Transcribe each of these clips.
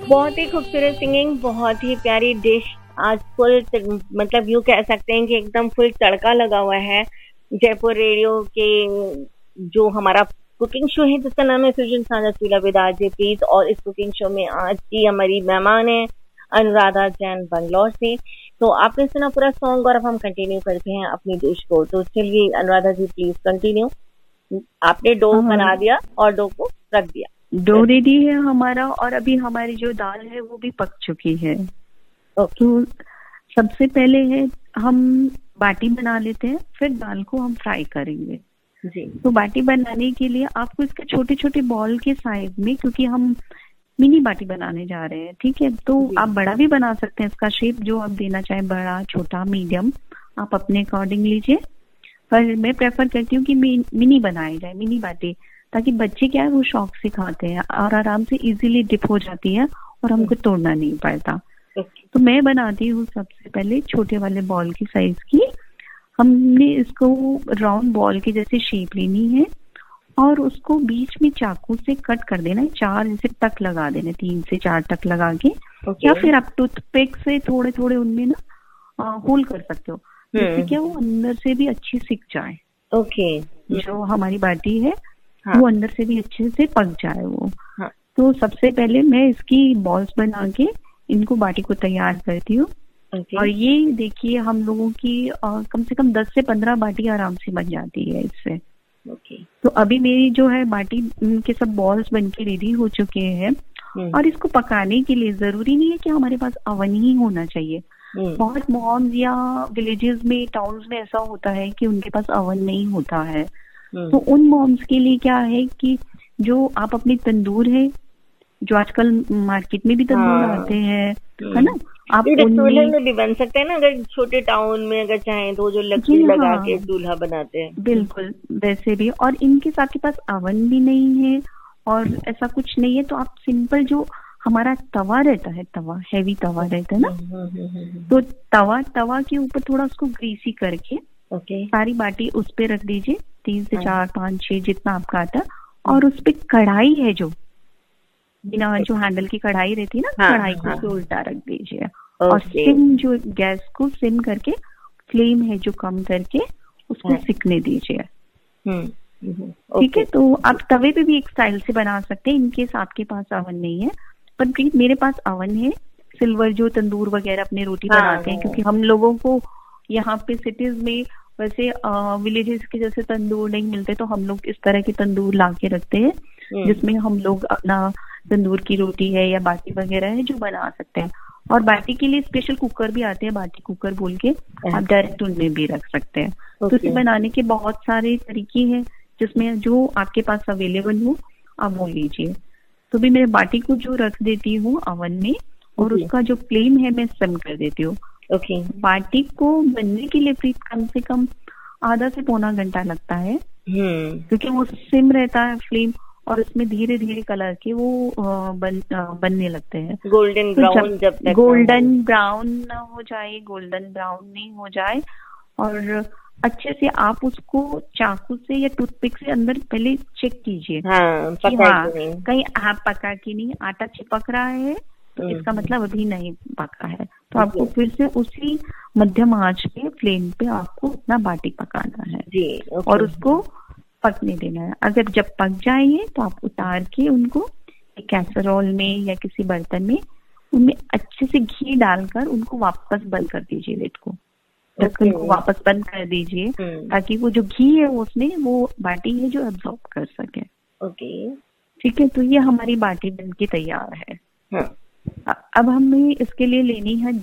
बहुत ही खूबसूरत सिंगिंग, बहुत ही प्यारी डिश। आज फुल मतलब यूँ कह सकते हैं कि एकदम फुल तड़का लगा हुआ है। जयपुर रेडियो के जो हमारा कुकिंग शो है जिसका नाम है सुजन साझा चूल्हा विद आरजे प्लीज, और इस कुकिंग शो में आज की हमारी मेहमान है अनुराधा जैन बंगलौर से। तो आपने सुना पूरा सॉन्ग और अब हम कंटिन्यू करते हैं अपनी डिश को। तो चलिए अनुराधा जी प्लीज कंटिन्यू। आपने डो हाँ, बना दिया और डो को रख दिया। डो रेडी है हमारा और अभी हमारी जो दाल है वो भी पक चुकी है। ओके तो सबसे पहले है हम बाटी बना लेते हैं, फिर दाल को हम फ्राई करेंगे। जी। तो बाटी बनाने के लिए आपको इसके छोटे छोटे बॉल के साइज में, क्योंकि हम मिनी बाटी बनाने जा रहे हैं, ठीक है, तो जी। आप बड़ा भी बना सकते हैं। इसका शेप जो आप देना चाहे, बड़ा, छोटा, मीडियम, आप अपने अकॉर्डिंग लीजिए। पर मैं प्रेफर करती हूँ कि मिनी बनाई जाए, मिनी बाटी, ताकि बच्चे क्या है वो शौक से खाते हैं और आराम से इजीली डिप हो जाती है और हमको तोड़ना नहीं पड़ता। ओके तो मैं बनाती हूँ सबसे पहले छोटे वाले बॉल की साइज की। हमने इसको राउंड बॉल के जैसे शेप लेनी है और उसको बीच में चाकू से कट कर देना है। 4 जैसे टक लगा देना, 3 से 4 टक लगा के, या फिर आप टूथपिक से थोड़े थोड़े उनमें ना होल कर सकते हो, जिससे क्या वो अंदर से भी अच्छी सिक जाए। ओके जो हमारी बाटी है हाँ। वो अंदर से भी अच्छे से पक जाए वो। हाँ। तो सबसे पहले मैं इसकी बॉल्स बना के इनको बाटी को तैयार करती हूँ। ओके और ये देखिए हम लोगों की कम से कम 10 से 15 बाटी आराम से बन जाती है इससे। ओके तो अभी मेरी जो है बाटी के सब बॉल्स बन के रेडी हो चुके हैं। और इसको पकाने के लिए जरूरी नहीं है कि हमारे पास अवन ही होना चाहिए। बहुत मॉम्स या विलेजेस में, टाउन्स में ऐसा होता है कि उनके पास अवन नहीं होता है। तो उन मॉम्स के लिए क्या है कि जो आप अपनी तंदूर है, जो आजकल मार्केट में भी तंदूर आते हैं, है ना, आप चूल्हे में भी बन सकते हैं ना, अगर छोटे टाउन में अगर चाहें तो जो लकड़ी लगा के चूल्हा बनाते हैं। बिल्कुल वैसे भी। और इनके साथ के पास अवन भी नहीं है और ऐसा कुछ नहीं है, तो आप सिंपल जो हमारा तवा रहता है, तवा हैवी तवा रहता है ना, तो तवा के ऊपर थोड़ा उसको ग्रीसी करके सारी बाटी उस पे रख दीजिए, 3 से 4 5 6 जितना आपका आता है। और उस पे कढ़ाई है जो बिना जो हैंडल की कढ़ाई रहती है ना, कढ़ाई को उसपे उल्टा रख दीजिए। और सिम जो गैस को सिम करके, फ्लेम है जो कम करके उसको सिकने दीजिए। ठीक है। तो आप तवे पे भी एक स्टाइल से बना सकते हैं, इनकेस आपके पास अवन नहीं है। पर प्लीज मेरे पास अवन है, सिल्वर जो तंदूर वगैरह अपने रोटी बनाते हैं, क्योंकि हम लोगों को यहाँ पे सिटीज में वैसे विलेजेस के जैसे तंदूर नहीं मिलते, तो हम लोग इस तरह के तंदूर ला के रखते हैं जिसमें हम लोग अपना तंदूर की रोटी है या बाटी वगैरह है जो बना सकते हैं। और बाटी के लिए स्पेशल कुकर भी आते हैं, बाटी कुकर बोल के, आप डायरेक्ट उनमें भी रख सकते हैं। तो इसे बनाने के बहुत सारे तरीके हैं, जिसमें जो आपके पास अवेलेबल हो आप वो लीजिए। तो भी मैं बाटी को जो रख देती हूँ अवन में, और उसका जो फ्लेम है मैं सिम कर देती हूँ। बाटी को बनने के लिए प्लीज कम से कम आधा से पौना घंटा लगता है, क्योंकि वो सिम रहता है फ्लेम, और उसमें धीरे धीरे कलर के वो बनने लगते हैं। गोल्डन ब्राउन, जब तक गोल्डन ब्राउन ना हो जाए, गोल्डन ब्राउन नहीं हो जाए, और अच्छे से आप उसको चाकू से या टूथपिक से अंदर पहले चेक कीजिए कि कहीं आप पका कि नहीं, आटा चिपक रहा है तो इसका मतलब अभी नहीं पका है। तो आपको फिर से उसी मध्यम आंच पे फ्लेम पे आपको अपना बाटी पकाना है और उसको पकने देना है। अगर जब पक जाएंगे तो आप उतार के उनको एक कैसरोल में या किसी बर्तन में, उनमें अच्छे से घी डालकर उनको वापस बंद कर दीजिए, लिड को, ढक्कन को वापस बंद कर दीजिए, ताकि वो जो घी है उसमें वो बाटी है जो एब्जॉर्ब कर सके। ठीक है। तो ये हमारी बाटी बन के तैयार है। अब हमें इसके लिए लेनी है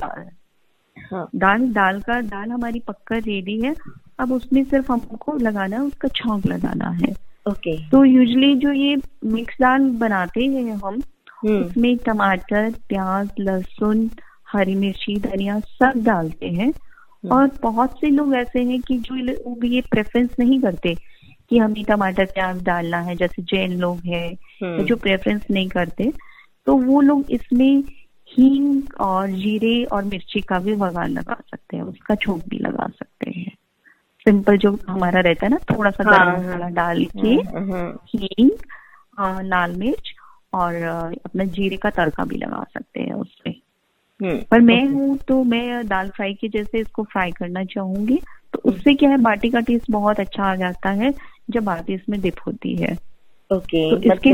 दाल। दाल हमारी पक्का रेडी है। अब उसमें सिर्फ हमको लगाना है, उसका छौंक लगाना है। तो यूजुअली जो ये मिक्स दाल बनाते हैं हम, उसमें टमाटर, प्याज, लहसुन, हरी मिर्ची, धनिया सब डालते हैं। और बहुत से लोग ऐसे हैं कि जो ये प्रेफरेंस नहीं करते कि हमें टमाटर प्याज डालना है, जैसे जैन लोग हैं जो प्रेफरेंस नहीं करते, तो वो लोग इसमें हींग और जीरे और मिर्ची का भी बघार लगा सकते हैं, उसका छोंक भी लगा सकते हैं। सिंपल जो हमारा रहता है ना, थोड़ा सा गरम मसाला डाल के हींग, लाल मिर्च और अपना जीरे का तड़का भी लगा सकते हैं उसपे। पर मैं हूँ तो मैं दाल फ्राई के जैसे इसको फ्राई करना चाहूंगी, तो उससे क्या है बाटी का टेस्ट बहुत अच्छा आ जाता है जब बाटी इसमें डिप होती है। ओके, तो इसके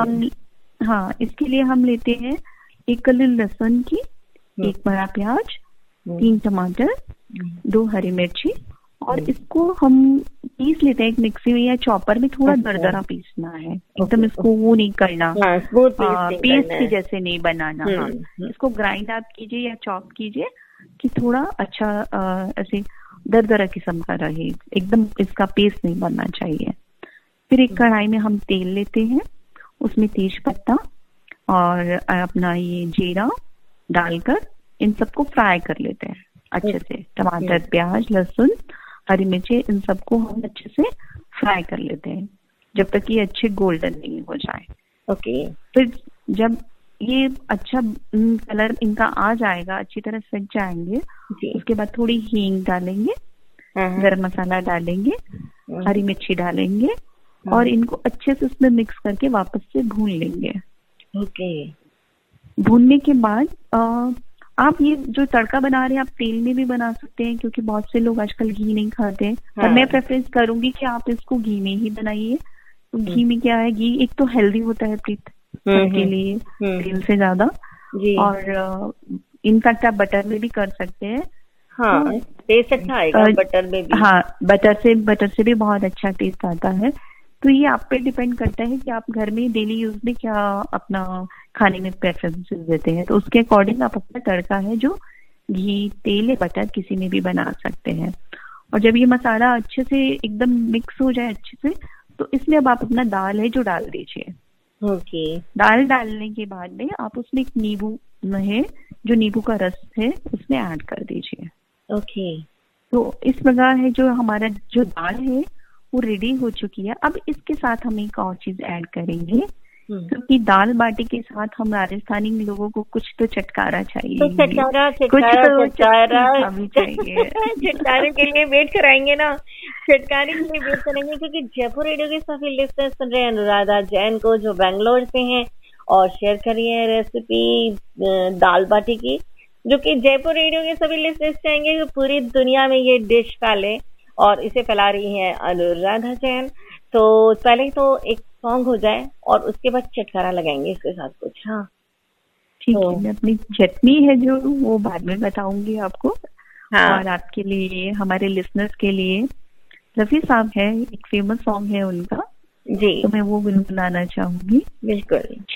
लिए हम लेते हैं 1 कली लहसुन की, 1 बड़ा प्याज, 3 टमाटर, 2 हरी मिर्ची, और इसको हम पीस लेते हैं एक मिक्सी में या चॉपर में। थोड़ा दरदरा पीसना है, एकदम इसको वो नहीं करना, पेस्ट की जैसे नहीं बनाना। हाँ, इसको ग्राइंड आप कीजिए या चॉप कीजिए कि थोड़ा अच्छा ऐसे दरदरा किस्म का रहे, एकदम इसका पेस्ट नहीं बनना चाहिए। फिर एक कढ़ाई में हम तेल लेते हैं, उसमें तेज पत्ता और अपना ये जीरा डालकर इन सबको फ्राई कर लेते हैं अच्छे से। टमाटर, प्याज, लहसुन, हरी मिर्ची, इन सबको हम अच्छे से फ्राई कर लेते हैं जब तक ये अच्छे गोल्डन नहीं हो जाए। ओके। फिर जब ये अच्छा कलर इनका आ जाएगा, अच्छी तरह सज जाएंगे, उसके बाद थोड़ी हींग डालेंगे, गरम मसाला डालेंगे, हरी मिर्ची डालेंगे और इनको अच्छे से उसमें मिक्स करके वापस से भून लेंगे। ओके। भूनने के बाद आप ये जो तड़का बना रहे हैं आप तेल में भी बना सकते हैं, क्योंकि बहुत से लोग आजकल घी नहीं खाते हैं। पर मैं प्रेफरेंस करूंगी कि आप इसको घी में ही बनाइए। तो घी में क्या है, घी एक तो हेल्दी होता है प्रीत सबके लिए तेल से ज्यादा, और इनफैक्ट आप बटर में भी कर सकते हैं। हाँ, टेस्ट अच्छा आएगा बटर में भी। हाँ, बटर से भी बहुत अच्छा टेस्ट आता है। तो ये आप पे डिपेंड करता है कि आप घर में डेली यूज में क्या अपना खाने में प्रेफरेंसेस देते हैं, तो उसके अकॉर्डिंग आप अपना तड़का है जो घी, तेल या बटर किसी में भी बना सकते हैं। और जब ये मसाला अच्छे से एकदम मिक्स हो जाए अच्छे से, तो इसमें अब आप अपना दाल है जो डाल दीजिए। ओके। दाल डालने के बाद में आप उसमें एक नींबू है जो नींबू का रस है उसमें ऐड कर दीजिए। ओके। तो इस प्रकार है जो हमारा जो दाल है वो रेडी हो चुकी है। अब इसके साथ हम एक और चीज ऐड करेंगे, क्योंकि दाल बाटी के साथ हम राजस्थानी लोगों को कुछ तो चटकारा चाहिए। तो चटकारा भी चाहिए। चटकारे के लिए वेट कराएंगे ना, चटकारे के लिए वेट करेंगे, क्योंकि जयपुर रेडियो के सभी लिस्टनर्स सुन रहे हैं अनुराधा जैन को जो बैंगलोर से हैं, और शेयर करिए रेसिपी दाल बाटी की, जो कि जयपुर रेडियो के सभी लिस्टनर्स चाहेंगे कि पूरी दुनिया में ये डिश फैले, और इसे फैला रही है अनुराधा जैन। तो पहले तो एक सॉन्ग हो जाए और उसके बाद चटकारा लगाएंगे इसके साथ कुछ। हाँ ठीक है, मैं अपनी चटनी है जो वो बाद में बताऊंगी आपको। हाँ। और आपके लिए, हमारे लिसनर्स के लिए रफी साहब है, एक फेमस सॉन्ग है उनका जी, तो मैं वो गुनगुनाना चाहूंगी। बिल्कुल।